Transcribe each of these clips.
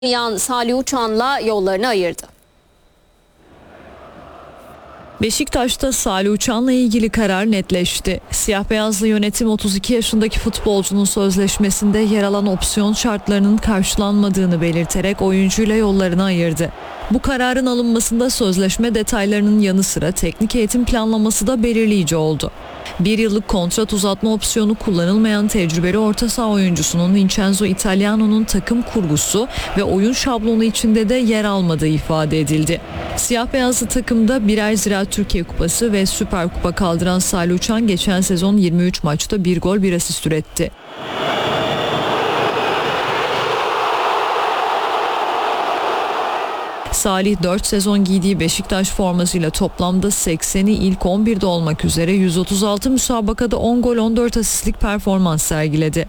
Yan Salih Uçan'la yollarını ayırdı. Beşiktaş'ta Salih Uçan'la ilgili karar netleşti. Siyah beyazlı yönetim 32 yaşındaki futbolcunun sözleşmesinde yer alan opsiyon şartlarının karşılanmadığını belirterek oyuncuyla yollarını ayırdı. Bu kararın alınmasında sözleşme detaylarının yanı sıra teknik eğitim planlaması da belirleyici oldu. Bir yıllık kontrat uzatma opsiyonu kullanılmayan tecrübeli orta saha oyuncusunun Vincenzo Italiano'nun takım kurgusu ve oyun şablonu içinde de yer almadığı ifade edildi. Siyah beyazlı takımda birer Ziraat Türkiye Kupası ve Süper Kupa kaldıran Salih Uçan geçen sezon 23 maçta 1 gol 1 asist üretti. Salih 4 sezon giydiği Beşiktaş formasıyla toplamda 80'i ilk 11'de olmak üzere 136 müsabakada 10 gol 14 asistlik performans sergiledi.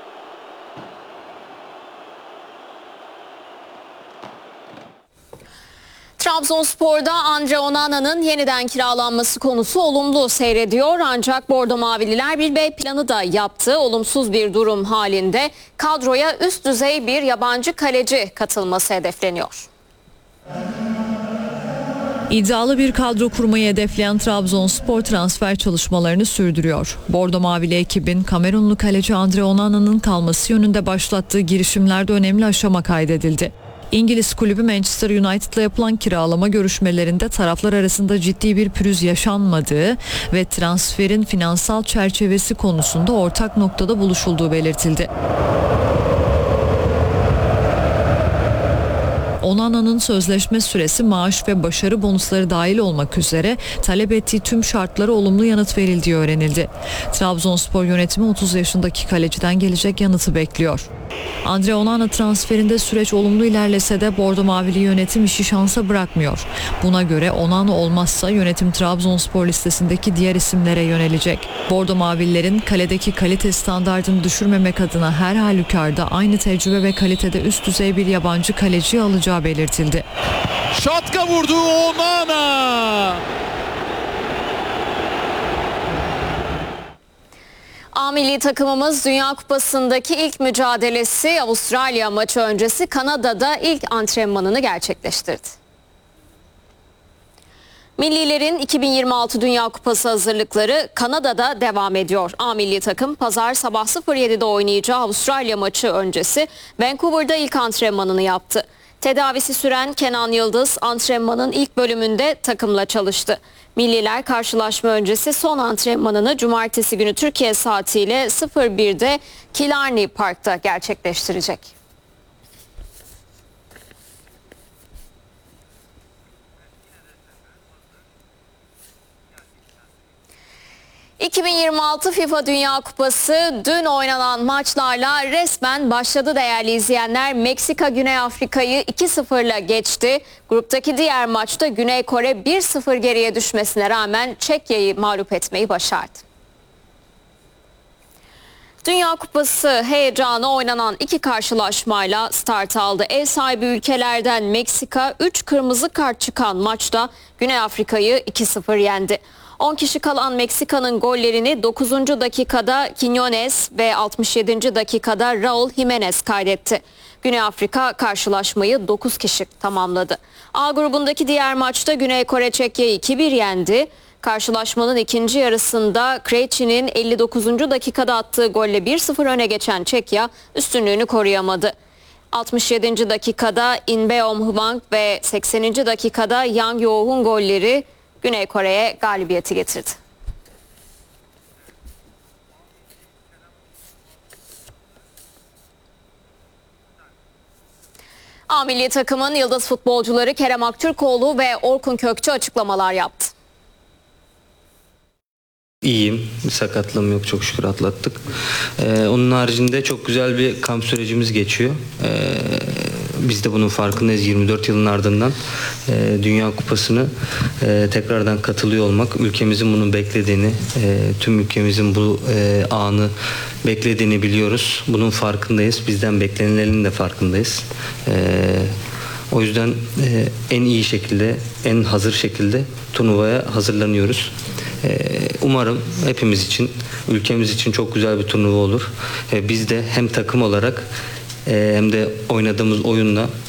Trabzonspor'da Andre Onana'nın yeniden kiralanması konusu olumlu seyrediyor. Ancak Bordo Mavililer bir B planı da yaptı. Olumsuz bir durum halinde kadroya üst düzey bir yabancı kaleci katılması hedefleniyor. İddialı bir kadro kurmayı hedefleyen Trabzonspor transfer çalışmalarını sürdürüyor. Bordo Mavili ekibin Kamerunlu kaleci Andre Onana'nın kalması yönünde başlattığı girişimlerde önemli aşama kaydedildi. İngiliz kulübü Manchester United'la yapılan kiralama görüşmelerinde taraflar arasında ciddi bir pürüz yaşanmadığı ve transferin finansal çerçevesi konusunda ortak noktada buluşulduğu belirtildi. Onana'nın sözleşme süresi, maaş ve başarı bonusları dahil olmak üzere talep ettiği tüm şartlara olumlu yanıt verildiği öğrenildi. Trabzonspor yönetimi 30 yaşındaki kaleciden gelecek yanıtı bekliyor. Andre Onana transferinde süreç olumlu ilerlese de Bordo Mavili yönetim işi şansa bırakmıyor. Buna göre Onana olmazsa yönetim Trabzonspor listesindeki diğer isimlere yönelecek. Bordo Mavililerin kaledeki kalite standardını düşürmemek adına her halükarda aynı tecrübe ve kalitede üst düzey bir yabancı kaleci alacağı belirtildi. Şatka vurdu Onana. A milli takımımız Dünya Kupası'ndaki ilk mücadelesi Avustralya maçı öncesi Kanada'da ilk antrenmanını gerçekleştirdi. Millilerin 2026 Dünya Kupası hazırlıkları Kanada'da devam ediyor. A milli takım pazar sabah 07'de oynayacağı Avustralya maçı öncesi Vancouver'da ilk antrenmanını yaptı. Tedavisi süren Kenan Yıldız antrenmanın ilk bölümünde takımla çalıştı. Milliler karşılaşma öncesi son antrenmanını cumartesi günü Türkiye saatiyle 01'de Killarney Park'ta gerçekleştirecek. 2026 FIFA Dünya Kupası dün oynanan maçlarla resmen başladı değerli izleyenler. Meksika Güney Afrika'yı 2-0'la geçti. Gruptaki diğer maçta Güney Kore 1-0 geriye düşmesine rağmen Çekya'yı mağlup etmeyi başardı. Dünya Kupası heyecanı oynanan iki karşılaşmayla start aldı. Ev sahibi ülkelerden Meksika 3 kırmızı kart çıkan maçta Güney Afrika'yı 2-0 yendi. 10 kişi kalan Meksika'nın gollerini 9. dakikada Quiñones ve 67. dakikada Raul Jimenez kaydetti. Güney Afrika karşılaşmayı 9 kişi tamamladı. A grubundaki diğer maçta Güney Kore Çekya'yı 2-1 yendi. Karşılaşmanın ikinci yarısında Krejci'nin 59. dakikada attığı golle 1-0 öne geçen Çekya üstünlüğünü koruyamadı. 67. dakikada In Beom Hwang ve 80. dakikada Yang Yo-hun golleri Güney Kore'ye galibiyeti getirdi. A milli takımın yıldız futbolcuları Kerem Aktürkoğlu ve Orkun Kökçü açıklamalar yaptı. İyiyim. Bir sakatlığım yok. Çok şükür atlattık. Onun haricinde çok güzel bir kamp sürecimiz geçiyor. Biz de bunun farkındayız. 24 yılın ardından Dünya Kupası'nı tekrardan katılıyor olmak, ülkemizin bunu beklediğini, tüm ülkemizin bu anı beklediğini biliyoruz. Bunun farkındayız. Bizden beklenilenin de farkındayız. O yüzden en iyi şekilde, en hazır şekilde turnuvaya hazırlanıyoruz. Umarım hepimiz için, ülkemiz için çok güzel bir turnuva olur. Biz de hem takım olarak hem de oynadığımız oyunla